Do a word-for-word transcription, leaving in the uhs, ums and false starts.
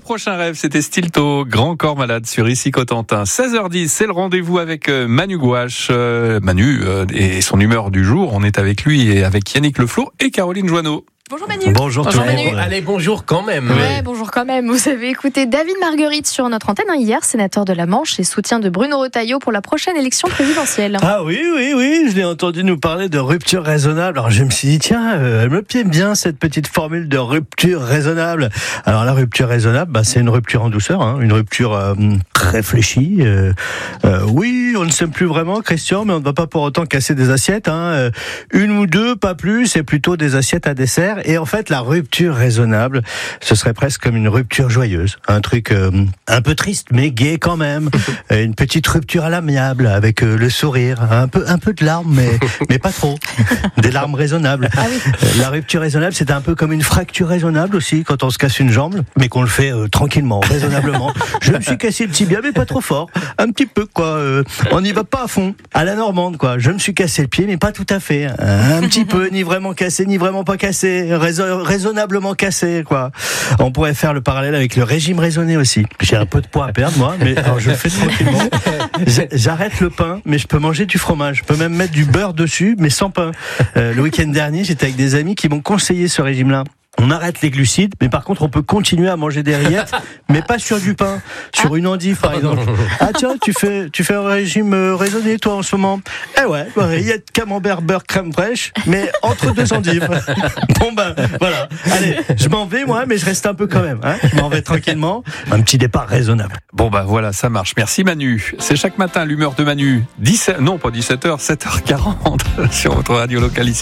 prochain rêve, c'était Stilto, Grand Corps Malade sur Ici Cotentin. seize heures dix, c'est le rendez-vous avec Manu Gouache. Euh, Manu euh, et son humeur du jour, on est avec lui et avec Yannick Leflot et Caroline Joanneau. Bonjour Manu. Bonjour, bonjour tout le Manu. monde. Allez, bonjour quand même. Ouais, Oui. bonjour quand même. Vous avez écouté David Marguerite sur notre antenne hier, sénateur de la Manche et soutien de Bruno Retailleau pour la prochaine élection présidentielle. Ah oui, oui, oui, je l'ai entendu nous parler de rupture raisonnable. Alors je me suis dit, tiens, euh, elle me plaît bien cette petite formule de rupture raisonnable. Alors la rupture raisonnable, bah, c'est une rupture en douceur, hein, une rupture euh, réfléchie. Euh, euh, oui, on ne s'aime plus vraiment, Christian, mais on ne va pas pour autant casser des assiettes. Hein, euh, une ou deux, pas plus, c'est plutôt des assiettes à dessert. Et en fait, la rupture Rupture raisonnable, ce serait presque comme une rupture joyeuse, un truc euh, un peu triste mais gai quand même, une petite rupture à l'amiable avec euh, le sourire, un peu un peu de larmes mais mais pas trop, des larmes raisonnables. Ah oui. euh, la rupture raisonnable, c'est un peu comme une fracture raisonnable aussi quand on se casse une jambe, mais qu'on le fait euh, tranquillement, raisonnablement. Je me suis cassé le tibia mais pas trop fort, un petit peu quoi. Euh, on n'y va pas à fond, à la normande quoi. Je me suis cassé le pied mais pas tout à fait, un petit peu, ni vraiment cassé ni vraiment pas cassé, raison, raisonnablement cassé, quoi. On pourrait faire le parallèle avec le régime raisonné aussi. J'ai un peu de poids à perdre, moi, mais alors je le fais tranquillement. J'arrête le pain, mais je peux manger du fromage. Je peux même mettre du beurre dessus, mais sans pain. Euh, le week-end dernier, j'étais avec des amis qui m'ont conseillé ce régime-là. On arrête les glucides, mais par contre, on peut continuer à manger des rillettes, mais pas sur du pain, sur une endive, par exemple. Ah tiens, tu fais, tu fais un régime raisonné, toi, en ce moment. Eh ouais, rillettes, camembert, beurre, crème fraîche, mais entre deux endives. Bon ben, voilà. Allez, je m'en vais, moi, mais je reste un peu quand même. Hein. Je m'en vais tranquillement. Un petit départ raisonnable. Bon bah voilà, ça marche. Merci Manu. C'est chaque matin l'humeur de Manu. dix-sept, non pas dix-sept heures, sept heures quarante sur votre radio locale ici.